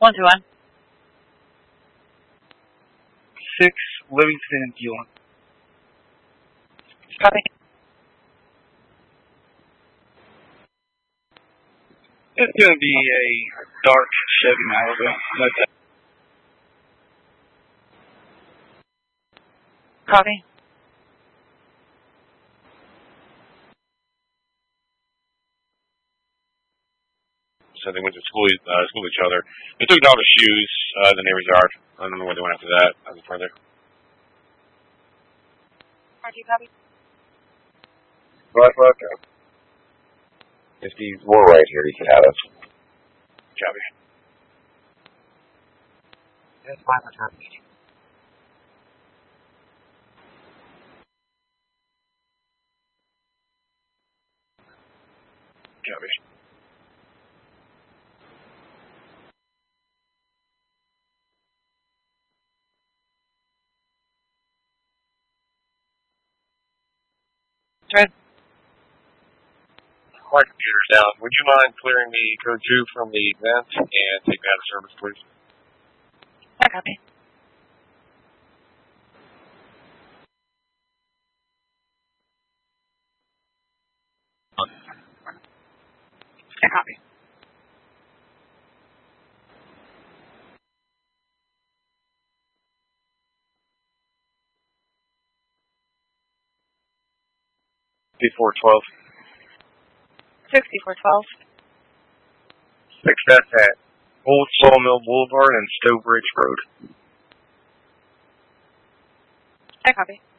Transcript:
121. 6 Livingston and Gillen. Copy. It's going to be a dark Chevy Malibu. That's it. Copy. So they went to school with each other. They took all the shoes in the neighbor's yard. I don't know what they went after that. As further. Roger, copy. Look. If he's more right here, he can have us. Copy. That's fine with her. Copy. Red. My computer's down. Would you mind clearing the code 2 from the vent and take me out of service, please? I copy. I copy. D412. 6412. 6 that's at Old Sawmill Boulevard and Stowbridge Road. I copy.